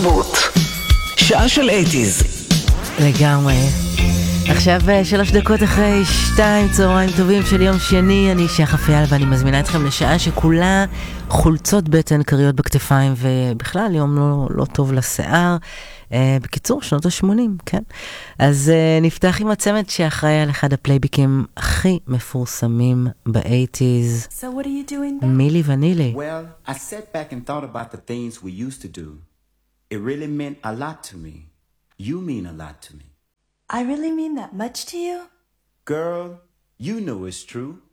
התלהבות. שעה של 80s. לגמרי. עכשיו 3 דקות אחרי 2 צהריים טובים של יום שני, אני שחף אייל ואני מזמינה אתכם לשעה שכולה חולצות בטן קריות בכתפיים ובכלל יום לא טוב לשיער. בקיצור, שנות ה-80, כן. אז נפתח עם הצמד שאחראי על אחד הפלייביקים הכי מפורסמים ב-80s. So what are you doing now? מילי ונילי. Well, I sat back and thought about the things we used to do. It really meant a lot to me. You mean a lot to me. I really mean that much to you? Girl, you know it's true.